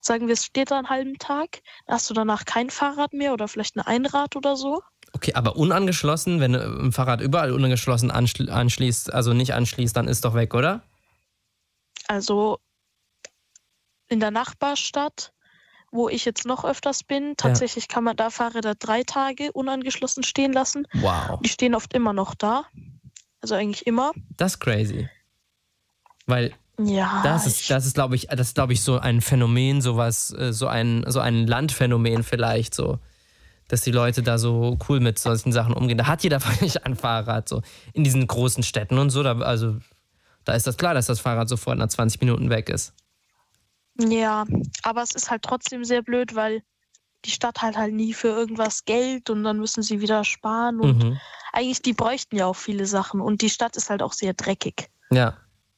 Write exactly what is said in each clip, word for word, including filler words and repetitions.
sagen wir, es steht da einen halben Tag, dann hast du danach kein Fahrrad mehr oder vielleicht ein Einrad oder so. Okay, aber unangeschlossen, wenn du ein Fahrrad überall unangeschlossen anschli- anschließt, also nicht anschließt, dann ist doch weg, oder? Also in der Nachbarstadt, wo ich jetzt noch öfters bin, tatsächlich kann man da Fahrräder drei Tage unangeschlossen stehen lassen. Wow. Die stehen oft immer noch da. Also eigentlich immer. Das ist crazy. Weil Ja, das ist, ich, das ist, glaube ich, das ist, glaube ich, so ein Phänomen, sowas, äh, so ein, so ein Landphänomen vielleicht, so, dass die Leute da so cool mit solchen Sachen umgehen. Da hat jeder von euch ein Fahrrad, so in diesen großen Städten und so. Da, also da ist das klar, dass das Fahrrad sofort nach zwanzig Minuten weg ist. ja, aber es ist halt trotzdem sehr blöd, weil die Stadt halt halt nie für irgendwas Geld und dann müssen sie wieder sparen und Mhm. eigentlich, die bräuchten ja auch viele Sachen und die Stadt ist halt auch sehr dreckig. Ja.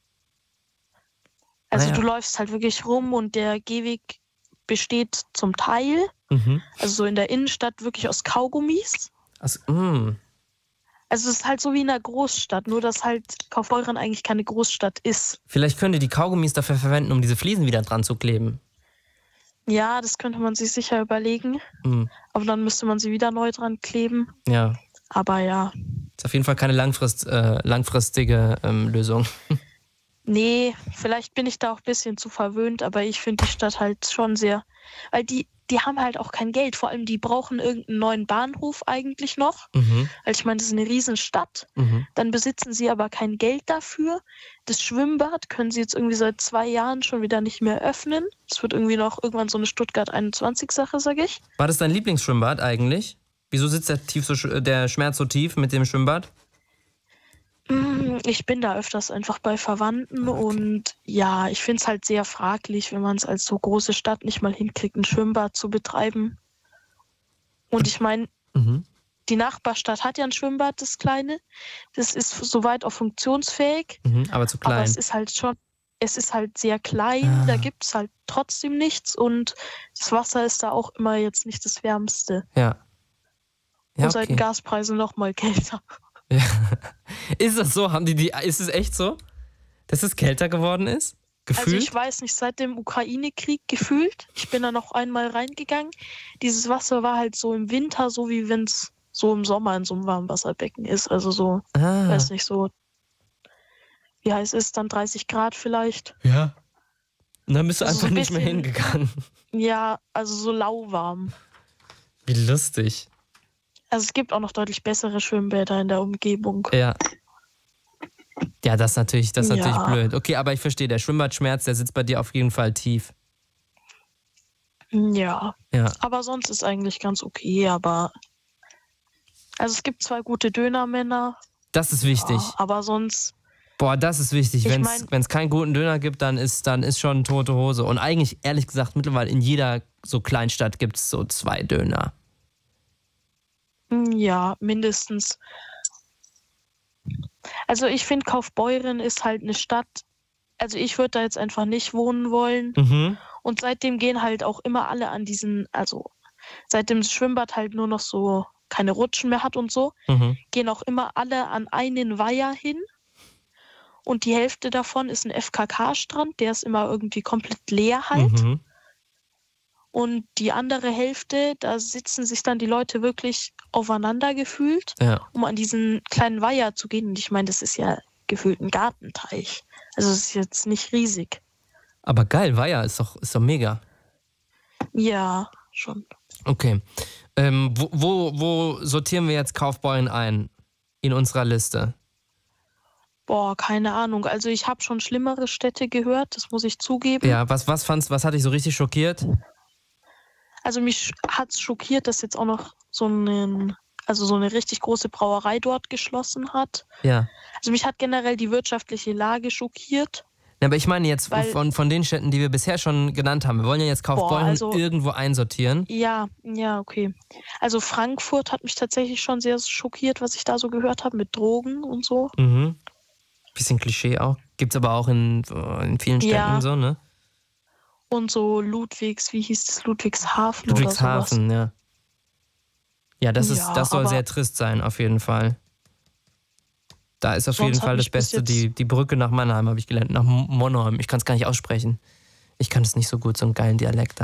Also Ah ja. du läufst halt wirklich rum und der Gehweg besteht zum Teil, Mhm. also so in der Innenstadt wirklich aus Kaugummis. Also, mh. Also es ist halt so wie in einer Großstadt, nur dass halt Kaufbeuren eigentlich keine Großstadt ist. Vielleicht könnt ihr die Kaugummis dafür verwenden, um diese Fliesen wieder dran zu kleben. Ja, das könnte man sich sicher überlegen, Mhm. aber dann müsste man sie wieder neu dran kleben. Ja. Aber ja, Ist auf jeden Fall keine langfrist, äh, langfristige ähm, Lösung. nee, vielleicht bin ich da auch ein bisschen zu verwöhnt, aber ich finde die Stadt halt schon sehr, weil die, die haben halt auch kein Geld, vor allem die brauchen irgendeinen neuen Bahnhof eigentlich noch, Mhm. weil ich meine, das ist eine Riesenstadt, Mhm. dann besitzen sie aber kein Geld dafür. Das Schwimmbad können sie jetzt irgendwie seit zwei Jahren schon wieder nicht mehr öffnen. Es wird irgendwie noch irgendwann so eine Stuttgart einundzwanzig-Sache, sag ich. War das dein Lieblingsschwimmbad eigentlich? Wieso sitzt der, tief so, sch- der Schmerz so tief mit dem Schwimmbad? Mm, Ich bin da öfters einfach bei Verwandten Okay. und ja, ich finde es halt sehr fraglich, wenn man es als so große Stadt nicht mal hinkriegt, ein Schwimmbad zu betreiben. Und ich meine, Mhm. die Nachbarstadt hat ja ein Schwimmbad, das kleine. Das ist soweit auch funktionsfähig, Mhm. Aber zu aber klein. es ist halt schon, es ist halt sehr klein, Ah. da gibt es halt trotzdem nichts und das Wasser ist da auch immer jetzt nicht das Wärmste. Ja. Ja, Und seit den okay. Gaspreisen noch mal kälter. Ja. Ist das so? Haben die die? Ist es echt so, dass es kälter geworden ist? Also Gefühlt? ich weiß nicht, seit dem Ukraine-Krieg gefühlt. Ich bin da noch einmal reingegangen. Dieses Wasser war halt so im Winter, so wie wenn es so im Sommer in so einem Warmwasserbecken ist. Also so, ah. weiß nicht, so, wie heiß ist dann dreißig Grad vielleicht. Ja. Und dann bist du Also so einfach ein nicht mehr bisschen- hingegangen. Ja, also so lauwarm. Wie lustig. Also es gibt auch noch deutlich bessere Schwimmbäder in der Umgebung. Ja. Ja, das ist natürlich, das ist Ja. natürlich blöd. Okay, aber ich verstehe, der Schwimmbadschmerz, der sitzt bei dir auf jeden Fall tief. Ja, Ja. aber sonst ist eigentlich ganz okay, aber also es gibt zwei gute Dönermänner, Das ist wichtig. ja, aber sonst, Boah, das ist wichtig. Ich Wenn es mein- keinen guten Döner gibt, dann ist, dann ist schon tote Hose. Und eigentlich, ehrlich gesagt, mittlerweile in jeder so Kleinstadt gibt es so zwei Döner. hm, ja, mindestens. Also ich finde, Kaufbeuren ist halt eine Stadt, also ich würde da jetzt einfach nicht wohnen wollen. Mhm. Und seitdem gehen halt auch immer alle an diesen, also seitdem das Schwimmbad halt nur noch so keine Rutschen mehr hat und so, Mhm. gehen auch immer alle an einen Weiher hin. Und die Hälfte davon ist ein F K K-Strand, der ist immer irgendwie komplett leer halt. Mhm. Und die andere Hälfte, da sitzen sich dann die Leute wirklich aufeinander gefühlt, Ja. um an diesen kleinen Weiher zu gehen. Und ich meine, das ist ja gefühlt ein Gartenteich. Also es ist jetzt nicht riesig. Aber geil, Weiher ist doch, ist doch mega. Ja, schon. Okay. Ähm, wo, wo, wo sortieren wir jetzt Kaufbeuren ein in unserer Liste? Boah, keine Ahnung. Also ich habe schon schlimmere Städte gehört, das muss ich zugeben. Ja, was, was fandst, was hat dich so richtig schockiert? Also mich hat es schockiert, dass jetzt auch noch so, einen, also so eine richtig große Brauerei dort geschlossen hat. Ja. Also mich hat generell die wirtschaftliche Lage schockiert. Ja, aber ich meine jetzt Weil- von, von den Städten, die wir bisher schon genannt haben. Wir wollen ja jetzt Kaufbeuren Boah, also- irgendwo einsortieren. Ja, ja, okay. Also Frankfurt hat mich tatsächlich schon sehr schockiert, was ich da so gehört habe mit Drogen und so. Mhm. Bisschen Klischee auch. Gibt's aber auch in, in vielen Städten Ja. so, ne? Und so Ludwigs, wie hieß das, Ludwigshafen oder sowas. Ludwigshafen, ja. Ja, das ist, Ja, das soll aber- sehr trist sein, auf jeden Fall. Da ist auf Sonst jeden hat Fall das mich bis Beste, jetzt- die, die Brücke nach Mannheim, habe ich gelernt, nach M- Monheim. Ich kann es gar nicht aussprechen. Ich kann es nicht so gut, so einen geilen Dialekt.